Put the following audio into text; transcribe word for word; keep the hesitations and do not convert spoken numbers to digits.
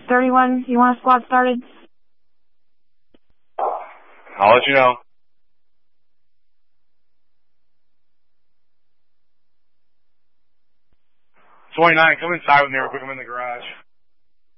thirty-one, you want a squad started? I'll let you know. twenty-nine, come inside with me real quick. I'm in the garage.